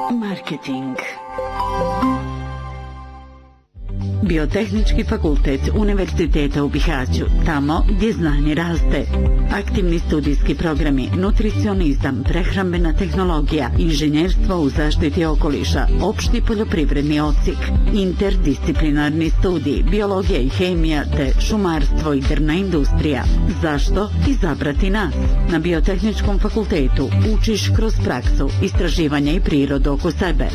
Marketing. Biotehnički fakultet Univerziteta u Bihaću, tamo gdje znanje raste. Aktivni studijski programi, nutricionizam, prehrambena tehnologija, inženjerstvo u zaštiti okoliša, opšti poljoprivredni odsjek, interdisciplinarni studij, biologija i hemija te šumarstvo i drvna industrija. Zašto izabrati nas? Na Biotehničkom fakultetu učiš kroz praksu, istraživanje i prirodu oko sebe.